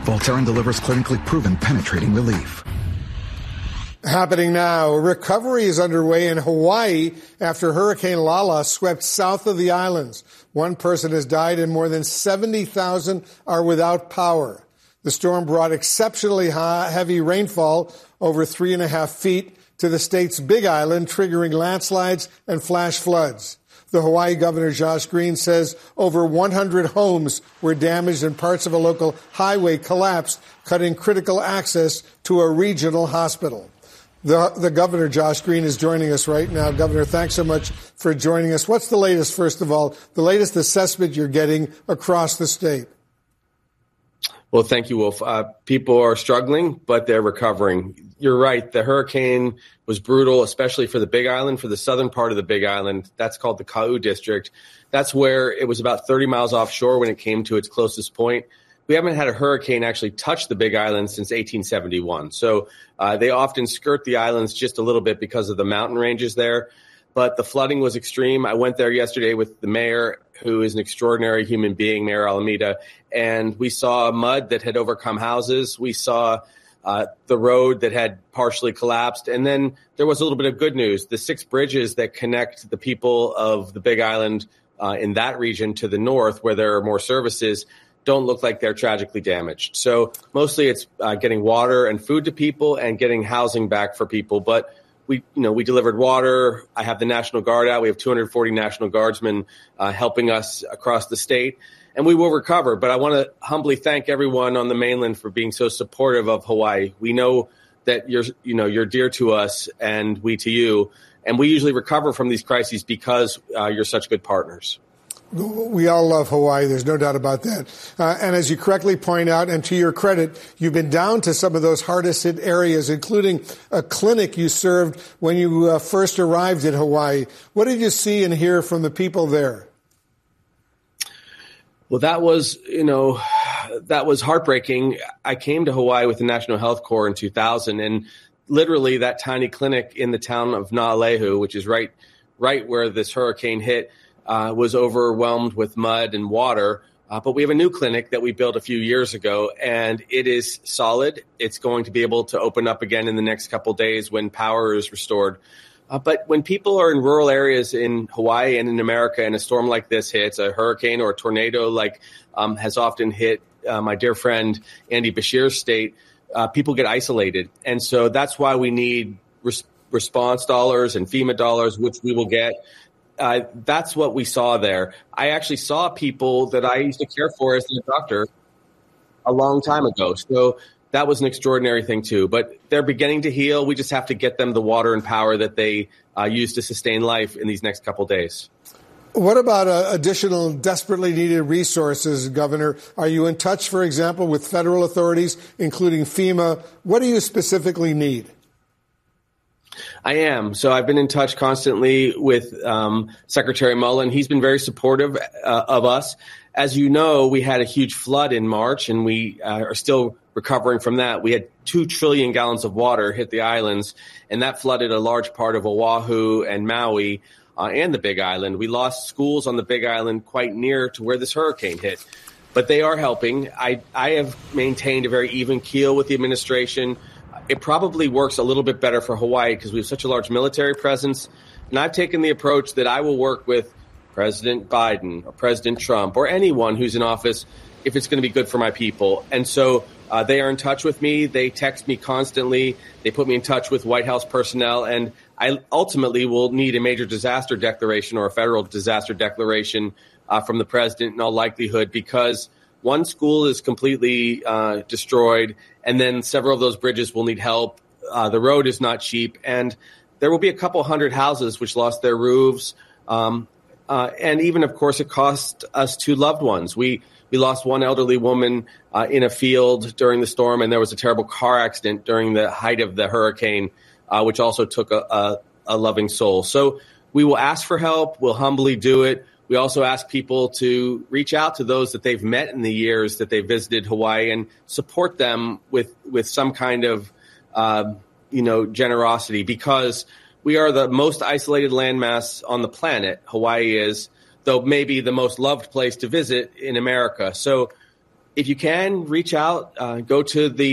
Voltaren delivers clinically proven penetrating relief. Happening now, recovery is underway in Hawaii after Hurricane Lala swept south of the islands. One person has died and more than 70,000 are without power. The storm brought exceptionally heavy rainfall, over 3.5 feet, to the state's Big Island, triggering landslides and flash floods. The Hawaii Governor Josh Green says over 100 homes were damaged and parts of a local highway collapsed, cutting critical access to a regional hospital. The Governor, Josh Green, is joining us right now. Governor, thanks so much for joining us. What's the latest, first of all, the latest assessment you're getting across the state? Well, thank you, Wolf. People are struggling, but they're recovering. You're right. The hurricane was brutal, especially for the Big Island, for the southern part of the Big Island. That's called the Kau District. That's where it was about 30 miles offshore when it came to its closest point. We haven't had a hurricane actually touch the Big Island since 1871. So they often skirt the islands just a little bit because of the mountain ranges there. But the flooding was extreme. I went there yesterday with the mayor, who is an extraordinary human being, Mayor Alameda, and we saw mud that had overcome houses. We saw the road that had partially collapsed. And then there was a little bit of good news. The 6 bridges that connect the people of the Big Island in that region to the north, where there are more services, don't look like they're tragically damaged. So mostly it's getting water and food to people and getting housing back for people. But we delivered water. I have the National Guard out. We have 240 National Guardsmen helping us across the state, and we will recover. But I want to humbly thank everyone on the mainland for being so supportive of Hawaii. We know that you're dear to us, and we to you. And we usually recover from these crises because you're such good partners. We all love Hawaii. There's no doubt about that. And as you correctly point out, and to your credit, you've been down to some of those hardest hit areas, including a clinic you served when you first arrived in Hawaii. What did you see and hear from the people there? Well, that was heartbreaking. I came to Hawaii with the National Health Corps in 2000, and literally that tiny clinic in the town of Naalehu, which is right where this hurricane hit, was overwhelmed with mud and water. But we have a new clinic that we built a few years ago, and it is solid. It's going to be able to open up again in the next couple days when power is restored. But when people are in rural areas in Hawaii and in America and a storm like this hits, a hurricane or a tornado like has often hit my dear friend Andy Bashir's state, people get isolated. And so that's why we need response dollars and FEMA dollars, which we will get. That's what we saw there. I actually saw people that I used to care for as a doctor a long time ago. So that was an extraordinary thing, too. But they're beginning to heal. We just have to get them the water and power that they use to sustain life in these next couple days. What about additional desperately needed resources, Governor? Are you in touch, for example, with federal authorities, including FEMA? What do you specifically need? I am. So I've been in touch constantly with Secretary Mullen. He's been very supportive of us. As you know, we had a huge flood in March, and we are still recovering from that. We had 2 trillion gallons of water hit the islands, and that flooded a large part of Oahu and Maui and the Big Island. We lost schools on the Big Island quite near to where this hurricane hit. But they are helping. I have maintained a very even keel with the administration. It probably works a little bit better for Hawaii because we have such a large military presence. And I've taken the approach that I will work with President Biden or President Trump or anyone who's in office if it's going to be good for my people. And so they are in touch with me. They text me constantly. They put me in touch with White House personnel. And I ultimately will need a major disaster declaration or a federal disaster declaration from the president in all likelihood, because one school is completely destroyed, and then several of those bridges will need help. The road is not cheap, and there will be a couple hundred houses which lost their roofs. And even, of course, it cost us 2 loved ones. We lost one elderly woman in a field during the storm, and there was a terrible car accident during the height of the hurricane, which also took a loving soul. So we will ask for help. We'll humbly do it. We also ask people to reach out to those that they've met in the years that they visited Hawaii and support them with some kind of, generosity, because we are the most isolated landmass on the planet. Hawaii is, though maybe the most loved place to visit in America. So if you can reach out, go to the